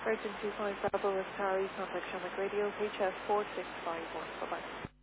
Virgin 25 Bravo with Harry, contact Shamrock Radio, HS 4651. Bye-bye.